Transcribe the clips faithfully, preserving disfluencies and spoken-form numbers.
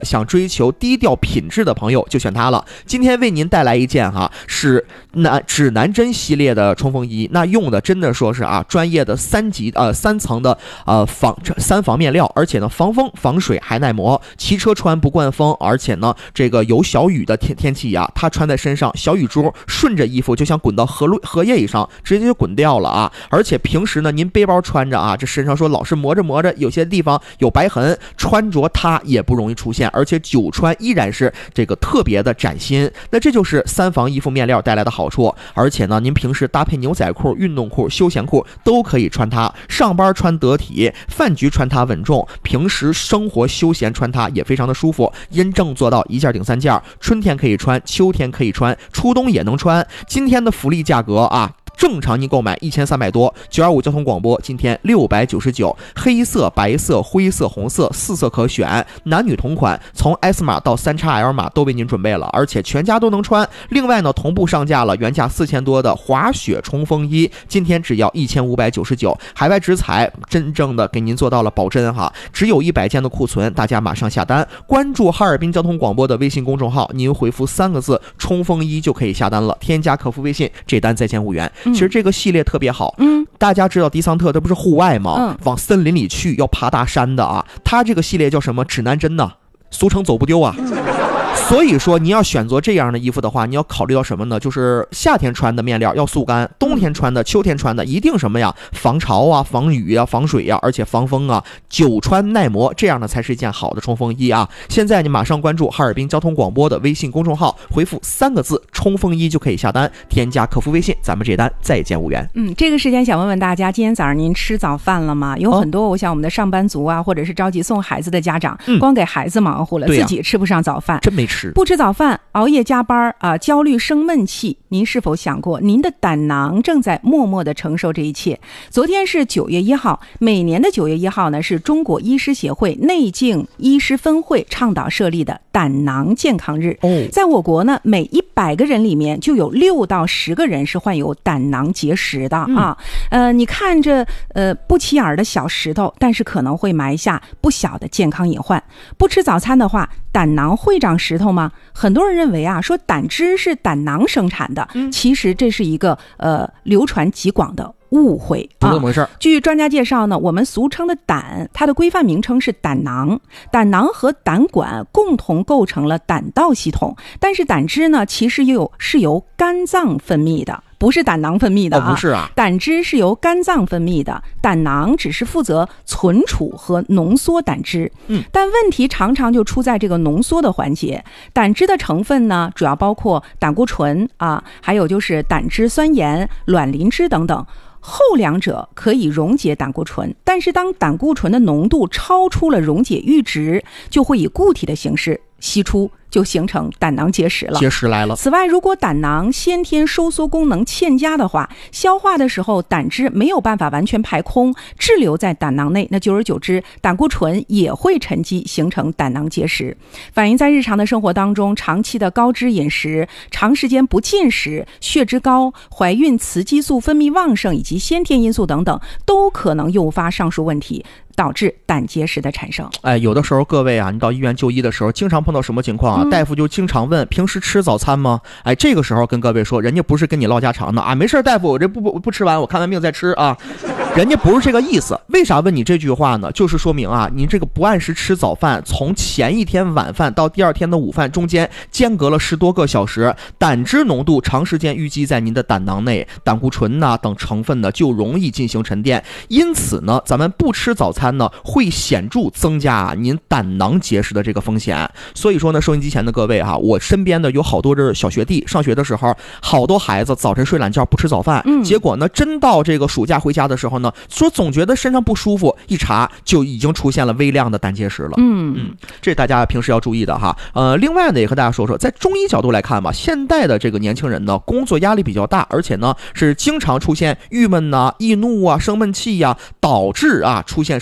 想追求低调品质的朋友就选它了。今天为您带来一件哈是南指南针系列的冲锋衣，那用的真的说是啊专业的三级呃三层的呃防三防面料，而且呢防风防水还耐磨，骑车穿不惯风，而且呢这个有小雨的天天气呀、啊，它穿在身上小雨珠顺着衣服就像滚到荷荷叶上，直接就滚掉了啊！而且平时呢您背包穿着啊，这身上说老是磨着磨着，有些地方有白痕，穿着它也不容易出现，而且久穿依然是这个特别的崭新。那这就是三防衣服面料带来的好处，而且呢您平时搭配牛仔裤、运动裤、休闲裤都可以穿它，上班穿得体，饭局穿它稳重，平时生活休闲穿它也非常的舒服，真正做到一件顶三件，春天可以穿，秋天可以穿，初冬也能穿。今天的福利价格啊，正常您购买一千三百多，九二五交通广播今天六百九十九，黑色、白色、灰色、红色四色可选，男女同款，从 S 码到 三 X L 码都为您准备了，而且全家都能穿。另外呢，同步上架了原价四千多的滑雪冲锋衣，今天只要一千五百九十九，海外直采，真正的给您做到了保真哈，只有一百件的库存，大家马上下单，关注哈尔滨交通广播的微信公众号，您回复三个字冲锋衣就可以下单了，添加客服微信，这单再减五元。其实这个系列特别好，嗯，大家知道迪桑特这不是户外吗？嗯，往森林里去要爬大山的啊，它这个系列叫什么？指南针呢，俗称走不丢啊。所以说你要选择这样的衣服的话，你要考虑到什么呢？就是夏天穿的面料要速干，冬天穿的、秋天穿的一定什么呀？防潮啊、防雨啊、防水啊，而且防风啊，久穿耐磨，这样呢才是一件好的冲锋衣啊！现在你马上关注哈尔滨交通广播的微信公众号，回复三个字冲锋衣就可以下单，添加客服微信，咱们这单再减五元。 嗯，这个时间想问问大家，今天早上您吃早饭了吗？有很多我想我们的上班族啊，或者是着急送孩子的家长，嗯、光给孩子忙活了，自己吃不上早饭， 真没吃， 不吃早饭，熬夜加班啊，焦虑生闷气。您是否想过，您的胆囊正在默默地承受这一切？昨天是九月一号，每年的九月一号呢，是中国医师协会内镜医师分会倡导设立的胆囊健康日。哦，在我国呢，每一百个人里面就有六到十个人是患有胆囊结石的、嗯、啊。呃，你看着呃不起眼的小石头，但是可能会埋下不小的健康隐患。不吃早餐的话，胆囊会长石头吗？很多人认为啊，说胆汁是胆囊生产的，嗯、其实这是一个呃流传极广的误会啊。 不是这么回事。 据专家介绍呢，我们俗称的胆，它的规范名称是胆囊，胆囊和胆管共同构成了胆道系统，但是胆汁呢，其实又是由肝脏分泌的。不是胆囊分泌的啊， 哦、不是啊， 胆汁是由肝脏分泌的，胆囊只是负责存储和浓缩胆汁。嗯，但问题常常就出在这个浓缩的环节。胆汁的成分呢，主要包括胆固醇啊，还有就是胆汁酸盐、卵磷脂等等。后两者可以溶解胆固醇，但是当胆固醇的浓度超出了溶解阈值，就会以固体的形式析出，就形成胆囊结石了。 结石来了。 此外，如果胆囊先天收缩功能欠佳的话，消化的时候胆汁没有办法完全排空，滞留在胆囊内，那久而久之，胆固醇也会沉积，形成胆囊结石。反映在日常的生活当中，长期的高脂饮食、长时间不进食、血脂高、怀孕雌激素分泌旺盛以及先天因素等等，都可能诱发上述问题，导致胆结石的产生。 哎，有的时候各位啊，你到医院就医的时候，经常碰到什么情况啊？嗯、大夫就经常问，平时吃早餐吗？哎，这个时候跟各位说，人家不是跟你唠家常的啊，没事，大夫，我这不不不吃完，我看完病再吃啊。人家不是这个意思。为啥问你这句话呢？就是说明啊，您这个不按时吃早饭，从前一天晚饭到第二天的午饭中间间隔了十多个小时，胆汁浓度长时间淤积在您的胆囊内，胆固醇呐、啊、等成分呢就容易进行沉淀。因此呢，咱们不吃早餐呢，会显著增加您胆囊结石的这个风险。所以说呢，收音机前的各位哈、啊，我身边的有好多这小学弟，上学的时候，好多孩子早晨睡懒觉不吃早饭，嗯、结果呢，真到这个暑假回家的时候呢，说总觉得身上不舒服，一查就已经出现了微量的胆结石了。嗯嗯，这大家平时要注意的哈。呃，另外呢，也和大家说说，在中医角度来看吧，现代的这个年轻人呢，工作压力比较大，而且呢是经常出现郁闷呐、易怒啊、生闷气呀、啊，导致啊出现什么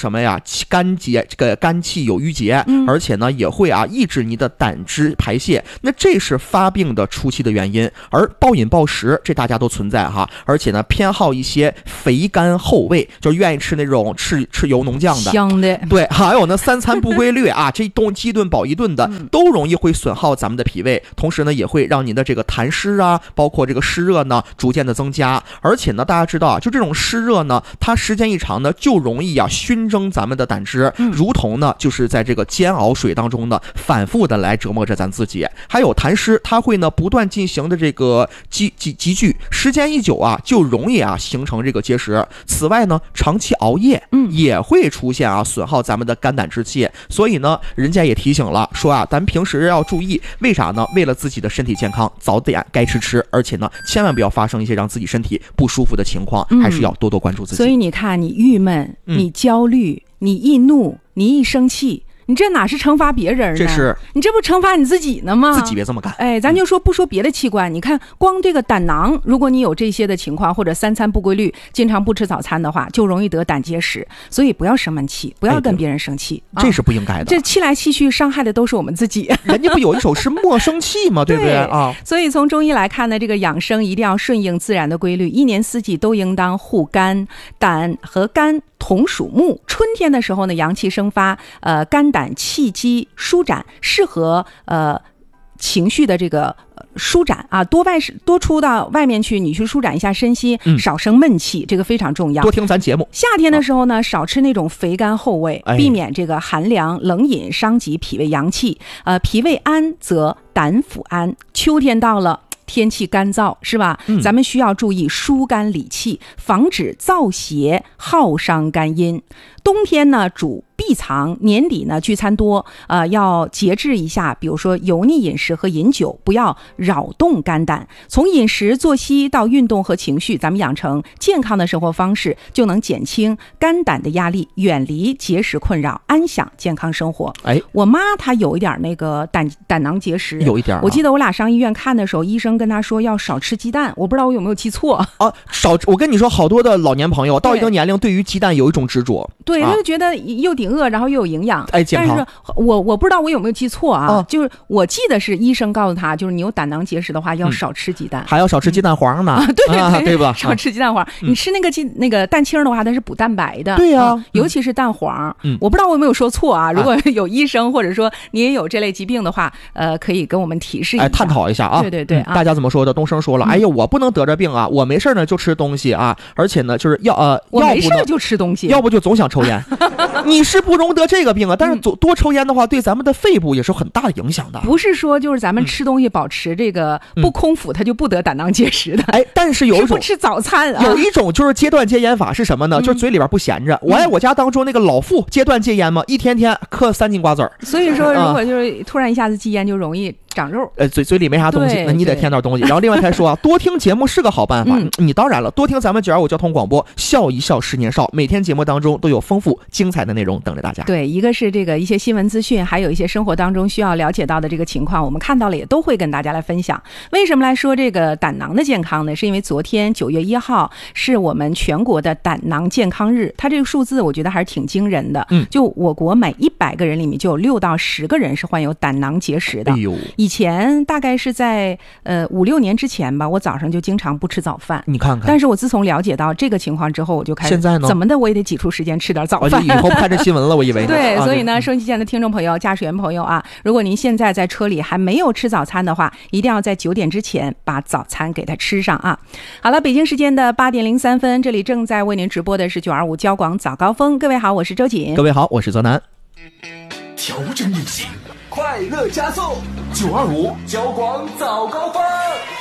什么呀？肝结这个肝气有淤结， 嗯、 而且呢也会啊抑制你的胆汁排泄，那这是发病的初期的原因。而暴饮暴食这大家都存在哈，而且呢偏好一些肥甘厚味，就愿意吃那种吃吃油浓酱的香的， 对，还有呢三餐不规律啊，这东饥顿饱一顿的，都容易会损耗咱们的脾胃，同时呢也会让您的这个痰湿啊，包括这个湿热呢逐渐的增加。而且呢大家知道啊，就这种湿热呢，它时间一长呢就容易啊熏蒸咱们的胆汁，如同呢就是在这个煎熬水当中呢反复的来折磨着咱自己。还有痰湿，它会呢不断进行的这个积积积聚，时间一久啊就容易啊形成这个结石。此外呢长期熬夜嗯也会出现啊损耗咱们的肝胆之气。所以呢人家也提醒了说啊，咱平时要注意，为啥呢？为了自己的身体健康，早点该吃吃，而且呢千万不要发生一些让自己身体不舒服的情况，还是要多多关注自己。 所以你看，你郁闷，你焦虑，你易怒，你易生气，你这哪是惩罚别人呢？ 这是你这不惩罚你自己呢吗？ 自己别这么干。 哎，咱就说不说别的器官，嗯、你看光这个胆囊，如果你有这些的情况，或者三餐不规律，经常不吃早餐的话，就容易得胆结石。所以不要生闷气，不要跟别人生气， 哎、这是不应该的。 这气来气去，伤害的都是我们自己。 人家不有一首诗莫生气吗？对不对啊？ 所以从中医来看呢，这个养生一定要顺应自然的规律，一年四季都应当护肝。胆和肝同属木，春天的时候呢，阳气生发，呃，肝胆气机舒展，适合呃情绪的这个舒展啊，多外多出到外面去，你去舒展一下身心，嗯、少生闷气，这个非常重要。 多听咱节目。 夏天的时候呢，啊、少吃那种肥甘厚味，哎、避免这个寒凉冷饮伤及脾胃阳气。呃，脾胃安则胆腑安。秋天到了。天气干燥是吧、嗯、咱们需要注意疏肝理气，防止燥邪耗伤肝阴。冬天呢主闭藏，年底呢聚餐多，呃，要节制一下，比如说油腻饮食和饮酒，不要扰动肝胆。从饮食、作息到运动和情绪，咱们养成健康的生活方式，就能减轻肝胆的压力，远离结石困扰，安享健康生活。哎，我妈她有一点那个胆胆囊结石， 有一点、啊。 我记得我俩上医院看的时候，医生跟她说要少吃鸡蛋，我不知道我有没有记错啊。少，我跟你说，好多的老年朋友到一定年龄，对于鸡蛋有一种执着。 对，他就觉得又顶饿，然后又有营养， 哎，健康。 但是我我不知道我有没有记错啊、哦，就是我记得是医生告诉他，就是你有胆囊结石的话，要少吃鸡蛋， 嗯、还要少吃鸡蛋黄呢， 嗯、对对、 啊、对吧？ 少吃鸡蛋黄，嗯、你吃那个鸡那个蛋清的话，它是补蛋白的， 对呀、啊嗯， 尤其是蛋黄。嗯，我不知道我有没有说错啊。如果有医生或者说你也有这类疾病的话，呃，可以跟我们提示一下， 哎，探讨一下啊。 对对对、 嗯、大家怎么说的？东升说了，嗯、哎呀，我不能得这病啊，我没事呢就吃东西啊，而且呢就是要呃， 我没事就吃东西， 要不就总想抽烟。你是不容得这个病啊，但是多多抽烟的话，对咱们的肺部也是很大的影响的。 不是说就是咱们吃东西保持这个不空腹，它就不得胆囊结石的。 哎，但是有一种不吃早餐、啊， 有一种就是阶段戒烟法是什么呢？嗯、就是嘴里边不闲着。我爱我家当中那个老妇阶段戒烟嘛，一天天嗑三斤瓜子儿。 所以说，如果就是突然一下子戒烟，就容易长肉。 呃，嘴嘴里没啥东西，那你得添点东西。然后另外才说啊，多听节目是个好办法。嗯、你当然了，多听咱们九二五交通广播，笑一笑十年少，每天节目当中都有丰富精彩的内容等着大家。 对，一个是这个一些新闻资讯，还有一些生活当中需要了解到的这个情况，我们看到了也都会跟大家来分享。为什么来说这个胆囊的健康呢？是因为昨天九月一号是我们全国的胆囊健康日，它这个数字我觉得还是挺惊人的。嗯，就我国每一百个人里面就有六到十个人是患有胆囊结石的。哎呦，以前大概是在呃五六年之前吧，我早上就经常不吃早饭。 你看看， 但是我自从了解到这个情况之后，我就开始现在呢， 怎么的我也得挤出时间吃点早饭。 以后看这新闻了，我以为对，所以呢，收音机前的听众朋友、驾驶员朋友啊，如果您现在在车里还没有吃早餐的话，一定要在九点之前把早餐给它吃上啊。好了，北京时间的八点零三分，这里正在为您直播的是九二五交广早高峰。各位好，我是周瑾。 各位好，我是泽南。 调整旅行，快乐加速，九二五交广早高峰。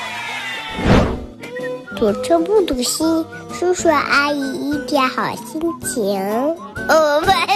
堵车不堵心，叔叔阿姨一点好心情。哦，拜。